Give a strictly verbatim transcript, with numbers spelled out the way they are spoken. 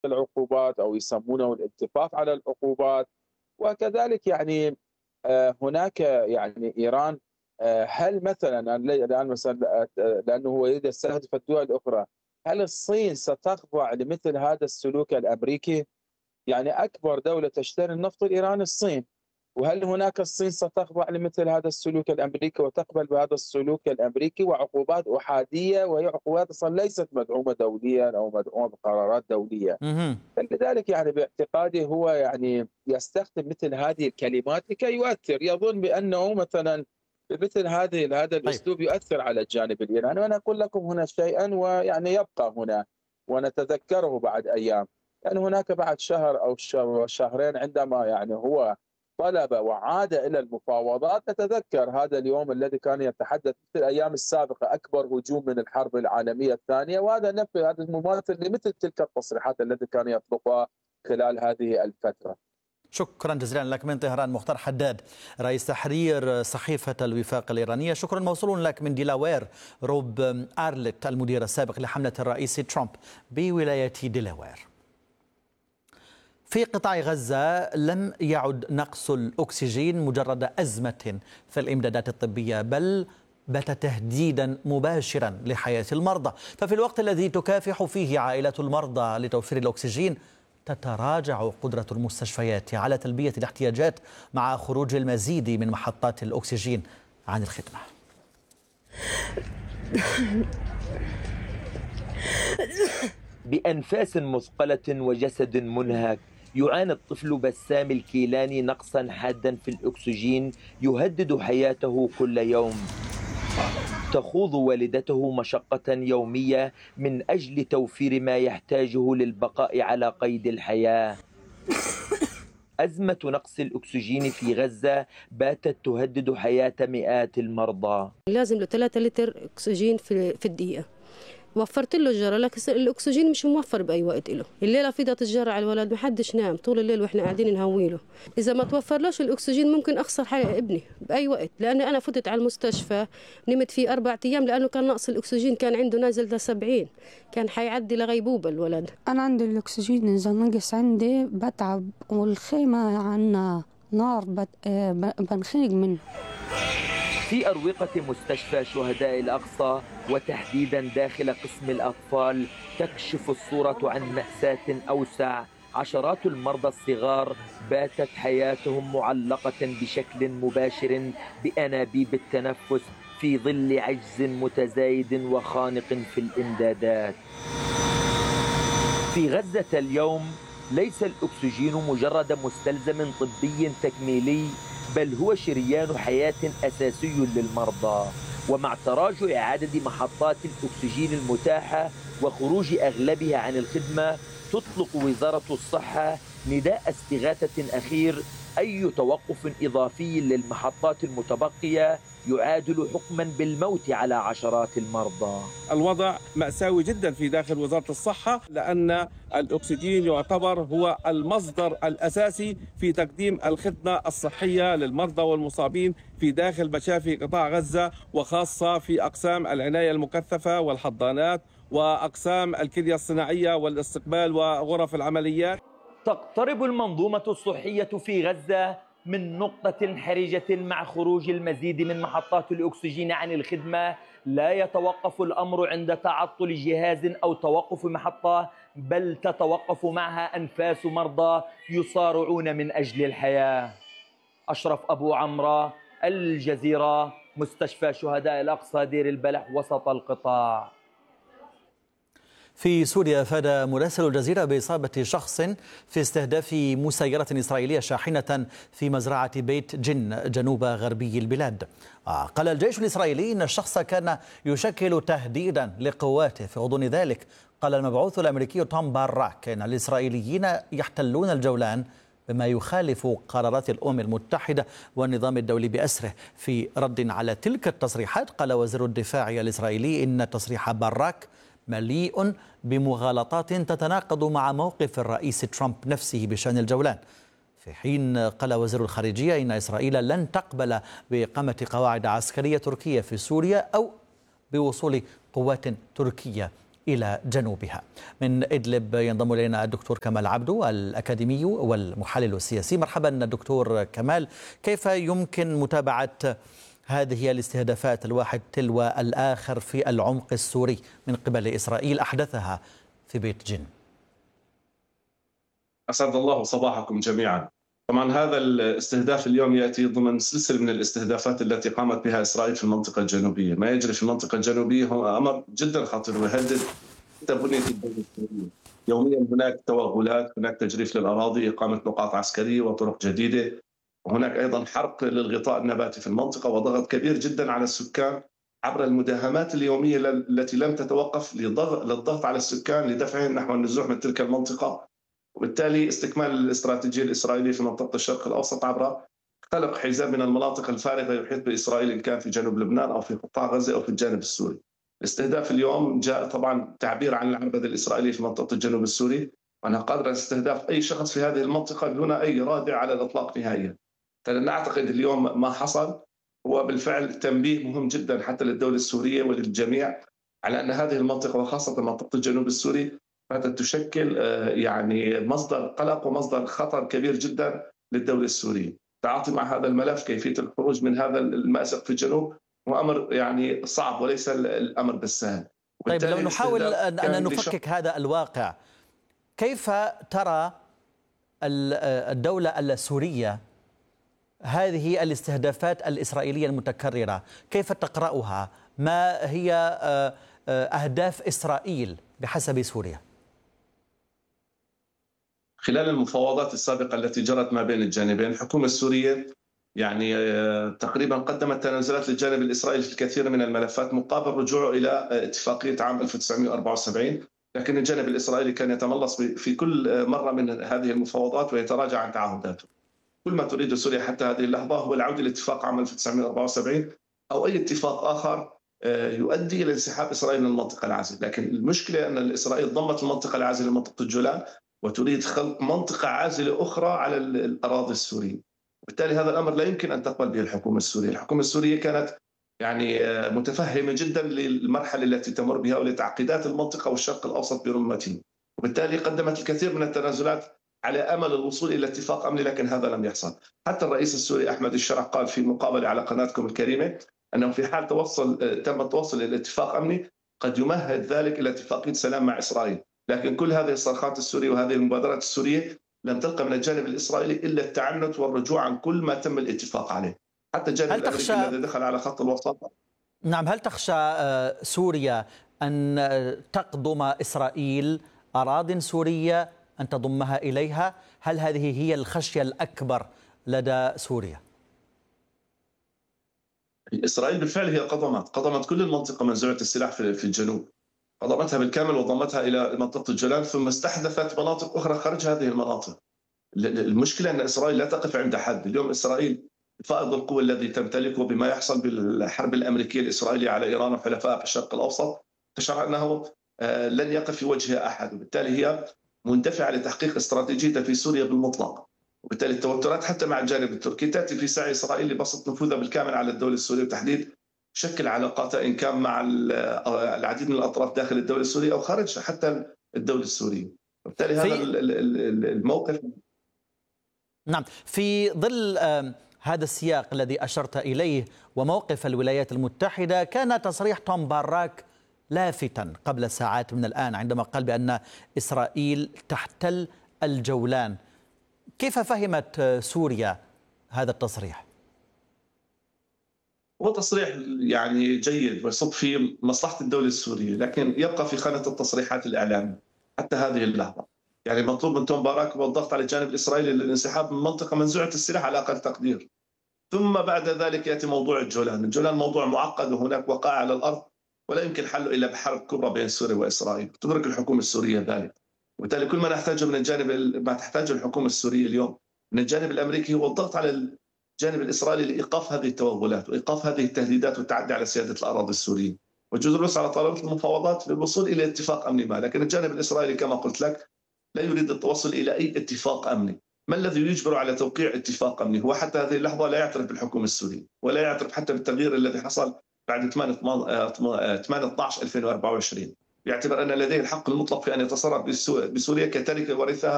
العقوبات أو يسمونه الاتفاق على العقوبات. وكذلك يعني آه، هناك يعني إيران، آه، هل مثلا الآن مثلا آه، لأنه هو يريد يستهدف الدول الأخرى، هل الصين ستخضع لمثل هذا السلوك الأمريكي؟ يعني أكبر دولة تشتري النفط الإيراني الصين، وهل هناك الصين ستخضع لمثل هذا السلوك الأمريكي وتقبل بهذا السلوك الأمريكي وعقوبات أحادية، وهي عقوبات أصلا ليست مدعومة دوليا أو مدعومة بقرارات دولية؟ مهم. فلذلك يعني باعتقادي هو يعني يستخدم مثل هذه الكلمات لكي يؤثر، يظن بأنه مثلا بمثل هذه هذا طيب. الأسلوب يؤثر على الجانب الإيراني. وأنا أقول لكم هنا شيئا ويعني يبقى هنا ونتذكره بعد أيام، يعني هناك بعد شهر أو شهرين عندما يعني هو طلب وعاد إلى المفاوضات، نتذكر هذا اليوم الذي كان يتحدث في الأيام السابقة أكبر هجوم من الحرب العالمية الثانية، وهذا نفي هذا المماثل لمثل تلك التصريحات التي كان يطلقها خلال هذه الفترة. شكرا جزيلا لك من طهران مختار حداد رئيس تحرير صحيفة الوفاق الإيرانية. شكرا موصول لك من ديلاوير روب أرلت المدير السابق لحملة الرئيس ترامب بولاية ديلاوير. في قطاع غزة لم يعد نقص الأكسجين مجرد أزمة في الإمدادات الطبية، بل بات تهديدا مباشرا لحياة المرضى. ففي الوقت الذي تكافح فيه عائلات المرضى لتوفير الأكسجين، تتراجع قدرة المستشفيات على تلبية الاحتياجات مع خروج المزيد من محطات الأكسجين عن الخدمة. بأنفاس مثقلة وجسد منهك، يعاني الطفل بسام الكيلاني نقصا حادا في الأكسجين يهدد حياته كل يوم. تخوض والدته مشقة يومية من أجل توفير ما يحتاجه للبقاء على قيد الحياة. أزمة نقص الأكسجين في غزة باتت تهدد حياة مئات المرضى. لازم له ثلاثة لتر أكسجين في في الدقيقة. وفرت له الجرة، لكن الأكسجين مش موفر بأي وقت له. الليلة فضت الجرة على الولد، محدش نام طول الليل وإحنا قاعدين نهويله. إذا ما توفرلاش الأكسجين ممكن أخسر حياة ابني بأي وقت، لأني أنا فتت على المستشفى نمت فيه أربع أيام لأنه كان نقص الأكسجين، كان عنده نازل ده سبعين، كان حيعدي لغيبوبة الولد. أنا عندي الأكسجين إذا نقص عندي بتعب، والخيمة عنا نار بنخنق منه. في أروقة مستشفى شهداء الأقصى وتحديدا داخل قسم الأطفال تكشف الصورة عن مأساة أوسع. عشرات المرضى الصغار باتت حياتهم معلقة بشكل مباشر بأنابيب التنفس في ظل عجز متزايد وخانق في الإمدادات. في غزة اليوم ليس الأكسجين مجرد مستلزم طبي تكميلي، بل هو شريان حياة أساسي للمرضى. ومع تراجع عدد محطات الأكسجين المتاحة وخروج أغلبها عن الخدمة، تطلق وزارة الصحة نداء استغاثة أخير. أي توقف إضافي للمحطات المتبقية يعادل حكما بالموت على عشرات المرضى. الوضع مأساوي جدا في داخل وزارة الصحة، لأن الأكسجين يعتبر هو المصدر الأساسي في تقديم الخدمة الصحية للمرضى والمصابين في داخل مشافي قطاع غزة، وخاصة في أقسام العناية المكثفة والحضانات وأقسام الكلية الصناعية والاستقبال وغرف العمليات. تقترب المنظومة الصحية في غزة من نقطة حرجة مع خروج المزيد من محطات الأكسجين عن الخدمة. لا يتوقف الأمر عند تعطل جهاز أو توقف محطة، بل تتوقف معها أنفاس مرضى يصارعون من أجل الحياة. أشرف أبو عمرة، الجزيرة، مستشفى شهداء الأقصى دير البلح وسط القطاع. في سوريا أفاد مراسل الجزيرة بإصابة شخص في استهداف مسيرة إسرائيلية شاحنة في مزرعة بيت جن جنوب غربي البلاد. قال الجيش الإسرائيلي إن الشخص كان يشكل تهديدا لقواته. في غضون ذلك قال المبعوث الأمريكي توم باراك إن الإسرائيليين يحتلون الجولان بما يخالف قرارات الأمم المتحدة والنظام الدولي بأسره. في رد على تلك التصريحات قال وزير الدفاع الإسرائيلي إن تصريح باراك مليء بمغالطات تتناقض مع موقف الرئيس ترامب نفسه بشأن الجولان. في حين قال وزير الخارجية إن إسرائيل لن تقبل بإقامة قواعد عسكرية تركية في سوريا أو بوصول قوات تركية إلى جنوبها. من إدلب ينضم إلينا الدكتور كمال عبدو الأكاديمي والمحلل السياسي. مرحبا دكتور كمال، كيف يمكن متابعة هذه الاستهدافات الواحد تلو الآخر في العمق السوري من قبل إسرائيل أحدثها في بيت جن؟ أسعد الله صباحكم جميعا. طبعا هذا الاستهداف اليوم يأتي ضمن سلسلة من الاستهدافات التي قامت بها إسرائيل في المنطقة الجنوبية. ما يجري في المنطقة الجنوبية هو أمر جدا خطير ويهدد بنية الدولة السورية. يوميا هناك توغلات، هناك تجريف للأراضي، إقامة نقاط عسكرية وطرق جديدة، وهناك أيضا حرق للغطاء النباتي في المنطقة وضغط كبير جدا على السكان عبر المداهمات اليومية التي لم تتوقف للضغط على السكان لدفعهم نحو النزوح من تلك المنطقة، وبالتالي استكمال الاستراتيجية الإسرائيلية في منطقة الشرق الأوسط عبر خلق حزام من المناطق الفارغة يحيط بإسرائيل إن كان في جنوب لبنان أو في قطاع غزة أو في الجانب السوري. الاستهداف اليوم جاء طبعا تعبير عن العربدة الإسرائيلية في منطقة الجنوب السوري، وأنها قادرة على استهداف أي شخص في هذه المنطقة دون أي رادع على الإطلاق نهائيا. فنعتقد اليوم ما حصل هو بالفعل تنبيه مهم جدا حتى للدولة السورية وللجميع على أن هذه المنطقة وخاصة منطقة الجنوب السوري باتت تشكل يعني مصدر قلق ومصدر خطر كبير جدا للدولة السورية. التعاطي مع هذا الملف، كيفية الخروج من هذا المأزق في الجنوب هو أمر يعني صعب وليس الأمر بالسهل. طيب لو نحاول أن نفكك هذا الواقع، كيف ترى الدولة السورية هذه الاستهدافات الإسرائيلية المتكررة؟ كيف تقرأها؟ ما هي أهداف إسرائيل بحسب سوريا؟ خلال المفاوضات السابقة التي جرت ما بين الجانبين، الحكومة السورية يعني تقريبا قدمت تنازلات للجانب الإسرائيلي في الكثير من الملفات مقابل رجوعه إلى اتفاقية عام ألف وتسعمئة وأربعة وسبعين، لكن الجانب الإسرائيلي كان يتملص في كل مرة من هذه المفاوضات ويتراجع عن تعهداته. كل ما تريد سوريا حتى هذه اللحظة هو العودة لاتفاق عام ألف وتسعمئة وأربعة وسبعين أو أي اتفاق آخر يؤدي إلى انسحاب إسرائيل من المنطقة العازلة. لكن المشكلة أن إسرائيل ضمت المنطقة العازلة لمنطقة الجولان وتريد خلق منطقة عازلة أخرى على الأراضي السورية، وبالتالي هذا الأمر لا يمكن أن تقبل به الحكومة السورية. الحكومة السورية كانت يعني متفهمة جدا للمرحلة التي تمر بها ولتعقيدات المنطقة والشرق الأوسط برمته، وبالتالي قدمت الكثير من التنازلات على أمل الوصول إلى اتفاق أمني، لكن هذا لم يحصل. حتى الرئيس السوري أحمد الشرع قال في مقابلة على قناتكم الكريمة أنه في حال توصل تم التوصل إلى اتفاق أمني قد يمهد ذلك إلى اتفاقية سلام مع إسرائيل. لكن كل هذه الصرخات السورية وهذه المبادرات السورية لم تلقى من الجانب الإسرائيلي إلا التعنت والرجوع عن كل ما تم الاتفاق عليه. حتى الجانب الأمريكي الذي دخل على خط الوسط. نعم، هل تخشى سوريا أن تقضم إسرائيل أراضٍ سورية، أن تضمها إليها؟ هل هذه هي الخشية الأكبر لدى سوريا؟ إسرائيل بالفعل هي قضمت قضمت كل المنطقة منزوعة السلاح في الجنوب، قضمتها بالكامل وضمتها إلى منطقة الجولان، ثم استحدثت مناطق أخرى خارج هذه المناطق. المشكلة أن إسرائيل لا تقف عند حد. اليوم إسرائيل فائض القوة الذي تمتلكه بما يحصل بالحرب الأمريكية الإسرائيلية على إيران وحلفائها في الشرق الأوسط، تشعر أنه لن يقف في وجهها أحد، وبالتالي هي مندفعة لتحقيق استراتيجيتها في سوريا بالمطلق. وبالتالي التوترات حتى مع الجانب التركي تأتي في سعي إسرائيل لبسط نفوذها بالكامل على الدولة السورية وتحديد شكل علاقاتها إن كان مع العديد من الأطراف داخل الدولة السورية أو خارج حتى الدولة السورية. وبالتالي هذا الموقف. نعم، في ظل هذا السياق الذي أشرت إليه وموقف الولايات المتحدة، كان تصريح توم باراك لافتا قبل ساعات من الآن عندما قال بأن إسرائيل تحتل الجولان. كيف فهمت سوريا هذا التصريح؟ هو تصريح يعني جيد ويصب في مصلحة الدولة السورية، لكن يبقى في خانة التصريحات الإعلامية حتى هذه اللحظة. يعني مطلوب من توم باراك هو الضغط على الجانب الإسرائيلي للانسحاب من منطقة منزوعة السلاح على أقل تقدير، ثم بعد ذلك يأتي موضوع الجولان. الجولان موضوع معقد وهناك وقائع على الأرض ولا يمكن حله إلا بحرب كبرى بين سوريا وإسرائيل، تدرك الحكومة السورية ذلك. وبالتالي كل ما نحتاجه من الجانب ما تحتاجه الحكومة السورية اليوم من الجانب الأمريكي هو الضغط على الجانب الإسرائيلي لإيقاف هذه التوغلات وإيقاف هذه التهديدات والتعدي على سيادة الأراضي السورية، والجلوس على طاولة المفاوضات للوصول إلى اتفاق أمني ما. لكن الجانب الإسرائيلي كما قلت لك لا يريد التوصل إلى أي اتفاق أمني. ما الذي يجبر على توقيع اتفاق أمني؟ هو حتى هذه اللحظة لا يعترف بالحكومة السورية ولا يعترف حتى بالتغيير الذي حصل بعد ثمانية اثنا عشر ألفين وأربعة وعشرين. يعتبر أن لديه الحق المطلق في أن يتصرف بسوريا كتركة ورثها